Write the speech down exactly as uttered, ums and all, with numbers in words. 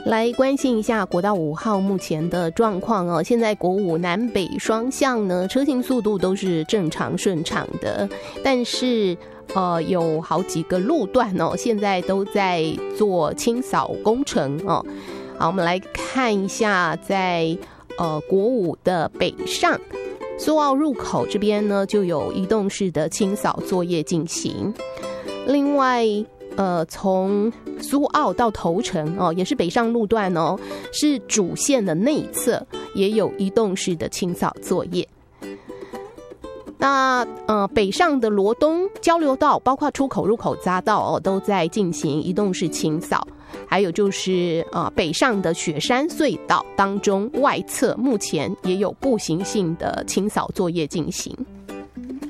来关心一下国道五号目前的状况哦。现在国五南北双向呢，车行速度都是正常顺畅的，但是呃有好几个路段哦，现在都在做清扫工程哦。好，我们来看一下在呃国五的北上苏澳入口这边呢，就有移动式的清扫作业进行。另外呃，从苏澳到头城哦，也是北上路段哦，是主线的内侧也有移动式的清扫作业。那呃，北上的罗东交流道，包括出口入口匝道哦，都在进行移动式清扫。还有就是呃，北上的雪山隧道当中外侧，目前也有步行性的清扫作业进行。